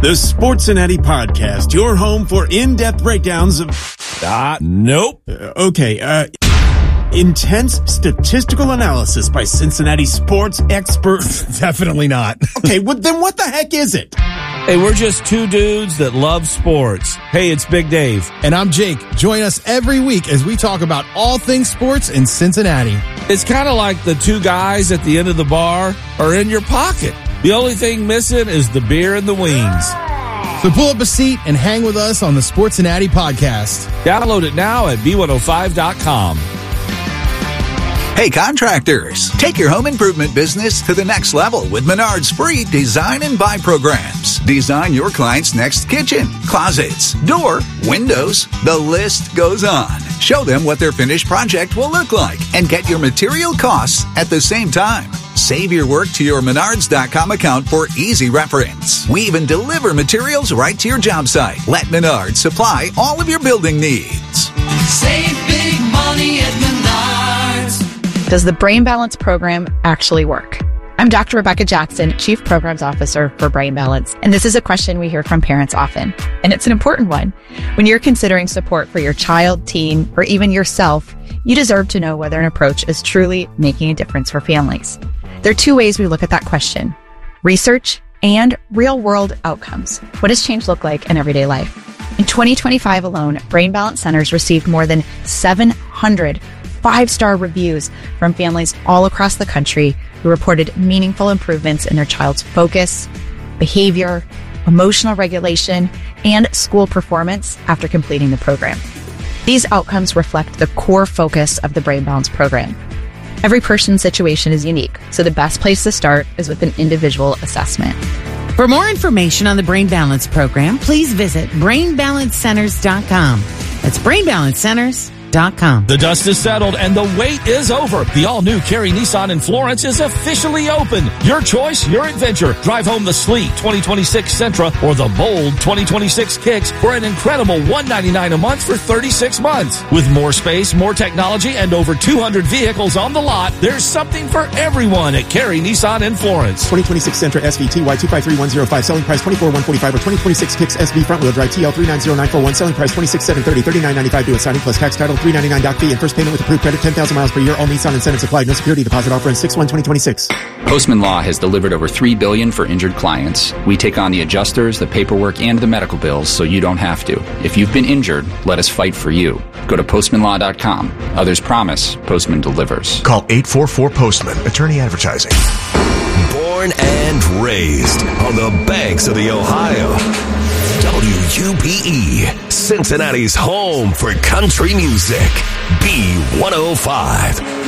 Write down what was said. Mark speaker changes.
Speaker 1: The Sportcincinnati Podcast, your home for in-depth breakdowns of...
Speaker 2: Nope.
Speaker 1: Intense statistical analysis by Cincinnati sports experts.
Speaker 3: Definitely not.
Speaker 1: Okay, well, then what the heck is it?
Speaker 2: Hey, we're just two dudes that love sports. Hey, it's Big Dave.
Speaker 3: And I'm Jake. Join us every week as we talk about all things sports in Cincinnati.
Speaker 2: It's kind of like the two guys at the end of the bar are in your pocket. The only thing missing is the beer and the wings.
Speaker 3: So pull up a seat and hang with us on the Sportcincinnati Podcast.
Speaker 2: Download it now at B105.com.
Speaker 4: Hey contractors, take your home improvement business to the next level with Menard's free design and buy programs. Design your client's next kitchen, closets, door, windows, the list goes on. Show them what their finished project will look like and get your material costs at the same time. Save your work to your Menards.com account for easy reference. We even deliver materials right to your job site. Let Menards supply all of your building needs.
Speaker 5: Save big money at Menards.
Speaker 6: Does the Brain Balance program actually work? I'm Dr. Rebecca Jackson, Chief Programs Officer for Brain Balance, and this is a question we hear from parents often, and it's an important one. When you're considering support for your child, teen, or even yourself, you deserve to know whether an approach is truly making a difference for families. There are two ways we look at that question: research and real-world outcomes. What does change look like in everyday life? In 2025 alone, Brain Balance Centers received more than 700 5-star reviews from families all across the country who reported meaningful improvements in their child's focus, behavior, emotional regulation, and school performance after completing the program. These outcomes reflect the core focus of the Brain Balance program. Every person's situation is unique, so the best place to start is with an individual assessment.
Speaker 7: For more information on the Brain Balance program, please visit BrainBalanceCenters.com. That's BrainBalanceCenters.com.
Speaker 2: The dust is settled and the wait is over. The all-new Cary Nissan in Florence is officially open. Your choice, your adventure. Drive home the sleek 2026 Sentra or the bold 2026 Kicks for an incredible $199 a month for 36 months. With more space, more technology, and over 200 vehicles on the lot, there's something for everyone at Cary Nissan in Florence.
Speaker 1: 2026 Sentra SVTY 253105, selling price $24,145, or 2026 Kicks SV front-wheel drive TL 390941, selling price $26,730, $39.95 due at signing plus tax title $399 doc fee and first payment with approved credit, 10,000 miles per year. All Nissan incentives applied. No security deposit offer in 6/1/2026.
Speaker 8: Postman Law has delivered over $3 billion for injured clients. We take on the adjusters, the paperwork, and the medical bills so you don't have to. If you've been injured, let us fight for you. Go to postmanlaw.com. Others promise, Postman delivers.
Speaker 9: Call 844-POSTMAN. Attorney Advertising.
Speaker 10: Born and raised on the banks of the Ohio. WUPE, Cincinnati's home for country music. B105.